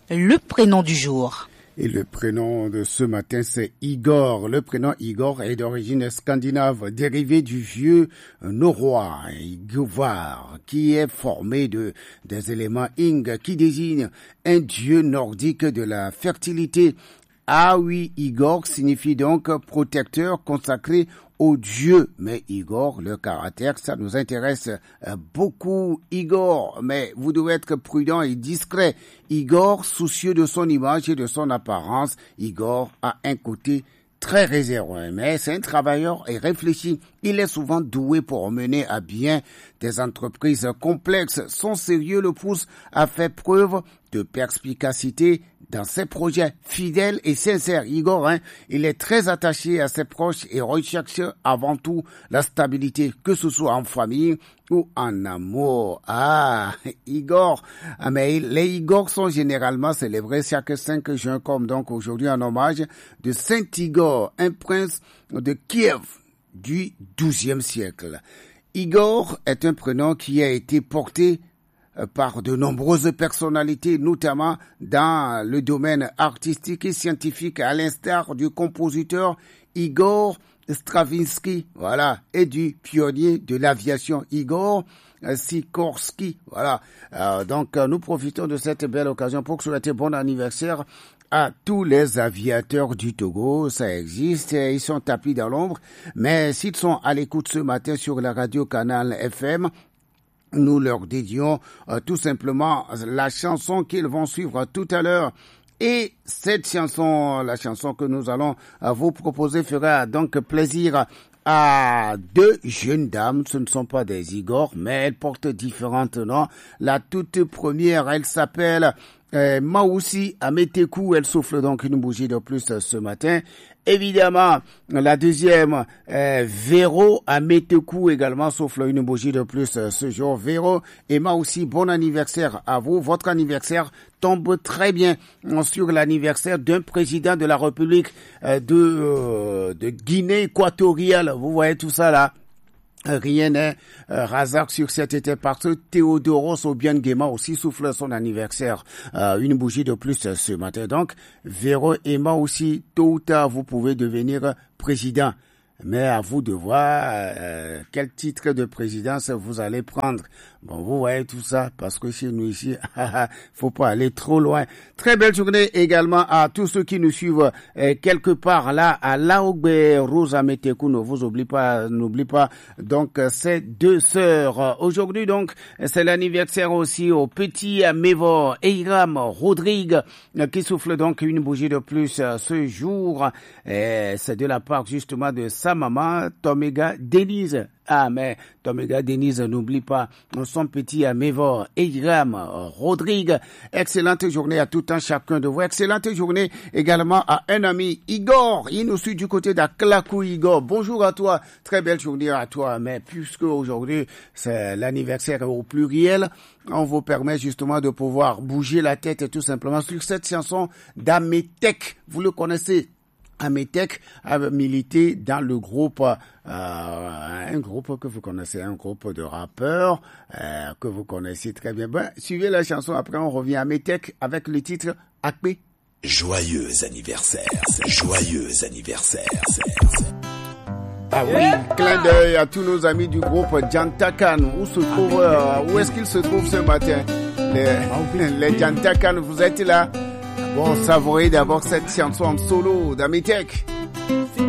le prénom du jour. Et le prénom de ce matin, c'est Igor. Le prénom Igor est d'origine scandinave, dérivé du vieux norrois, Igovar, qui est formé des éléments ing, qui désigne un dieu nordique de la fertilité. Ah oui, Igor signifie donc protecteur consacré au dieu. Mais Igor, le caractère, ça nous intéresse beaucoup. Igor, mais vous devez être prudent et discret. Igor, soucieux de son image et de son apparence, Igor a un côté très réservé, mais c'est un travailleur et réfléchi. Il est souvent doué pour mener à bien des entreprises complexes. Son sérieux le pousse à faire preuve de perspicacité dans ses projets. Fidèle et sincère, Igor, il est très attaché à ses proches et recherche avant tout la stabilité, que ce soit en famille ou en amour. Ah, Igor. Mais les Igor sont généralement célébrés chaque 5 juin, comme donc aujourd'hui en hommage de Saint Igor, un prince de Kiev du XIIe siècle. Igor est un prénom qui a été porté par de nombreuses personnalités, notamment dans le domaine artistique et scientifique, à l'instar du compositeur Igor Stravinsky, voilà, et du pionnier de l'aviation Igor Sikorsky, voilà. Donc, nous profitons de cette belle occasion pour souhaiter bon anniversaire à tous les aviateurs du Togo. Ça existe, ils sont tapis dans l'ombre, mais s'ils sont à l'écoute ce matin sur la radio Canal FM, nous leur dédions tout simplement la chanson qu'ils vont suivre tout à l'heure. Et cette chanson, la chanson que nous allons vous proposer, fera donc plaisir à 2 jeunes dames. Ce ne sont pas des Igor, mais elles portent différents noms. La toute première, elle s'appelle Maoussi Ametekou. Elle souffle donc une bougie de plus ce matin. Évidemment, la deuxième, Véro Ametekou également souffle une bougie de plus ce jour. Véro et Maoussi, bon anniversaire à vous. Votre anniversaire tombe très bien sur l'anniversaire d'un président de la République de Guinée équatoriale. Vous voyez tout ça là. Rien n'est hasard sur cet été parce que Théodoros Obiangema aussi souffle son anniversaire. Une bougie de plus ce matin. Donc, Véro et moi aussi, tôt ou tard, vous pouvez devenir président. Mais à vous de voir quel titre de présidence vous allez prendre. Bon, vous voyez tout ça, parce que chez nous ici, faut pas aller trop loin. Très belle journée également à tous ceux qui nous suivent quelque part là, à Laogbe, Rosa Metekou, ne vous n'oublie pas, donc, ces 2 sœurs. Aujourd'hui, donc, c'est l'anniversaire aussi au petit Mévor Eiram Rodrigue, qui souffle donc une bougie de plus ce jour. C'est de la part, justement, de sa maman, Toméga Denise. Ah, mais Toméga Denise, n'oublie pas son petit Mévor Eiram Rodrigue. Excellente journée à tout un chacun de vous. Excellente journée également à un ami, Igor. Il nous suit du côté d'Aklakou, Igor. Bonjour à toi. Très belle journée à toi. Mais puisque aujourd'hui, c'est l'anniversaire au pluriel, on vous permet justement de pouvoir bouger la tête tout simplement sur cette chanson d'Ametek. Vous le connaissez. Ametek a milité dans le groupe, un groupe que vous connaissez, un groupe de rappeurs que vous connaissez très bien. Ben, suivez la chanson, après on revient à Ametek avec le titre Akpe. Joyeux anniversaire, joyeux anniversaire. Ah oui, clin d'œil à tous nos amis du groupe Jantakan. Où est-ce qu'ils se trouvent ce matin? Les Jantakan, vous êtes là? Bon, savourez d'abord cette chanson en solo d'Ametek.